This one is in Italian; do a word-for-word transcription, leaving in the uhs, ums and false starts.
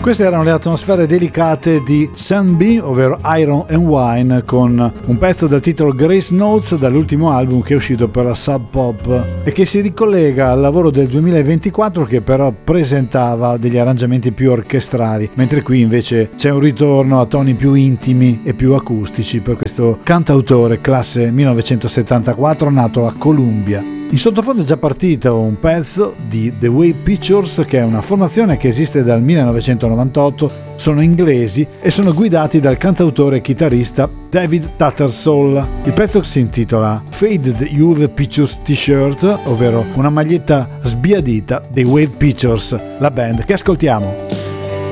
Queste erano le atmosfere delicate di Sunbeam, ovvero Iron and Wine, con un pezzo dal titolo Grace Notes dall'ultimo album che è uscito per la Sub Pop e che si ricollega al lavoro del duemilaventiquattro, che però presentava degli arrangiamenti più orchestrali, mentre qui invece c'è un ritorno a toni più intimi e più acustici per questo cantautore classe millenovecentosettantaquattro nato a Columbia. In sottofondo è già partito un pezzo di The Wave Pictures, che è una formazione che esiste dal millenovecentonovantotto, sono inglesi e sono guidati dal cantautore e chitarrista David Tattersall. Il pezzo si intitola Faded Wave Pictures T-shirt, ovvero una maglietta sbiadita dei Wave Pictures, la band che ascoltiamo.